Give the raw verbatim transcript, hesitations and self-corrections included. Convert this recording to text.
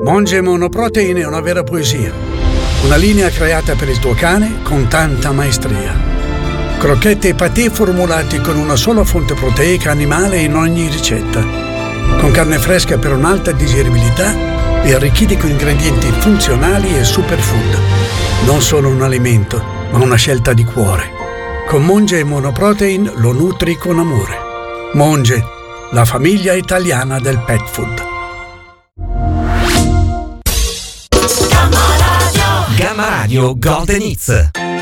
Monge Monoprotein è una vera poesia. Una linea creata per il tuo cane con tanta maestria. Crocchette e patè formulati con una sola fonte proteica animale in ogni ricetta. Con carne fresca per un'alta digeribilità e arricchiti con ingredienti funzionali e superfood. Non solo un alimento, ma una scelta di cuore. Con Monge Monoprotein lo nutri con amore. Monge, la famiglia italiana del pet food. Gamma Radio Golden Hits.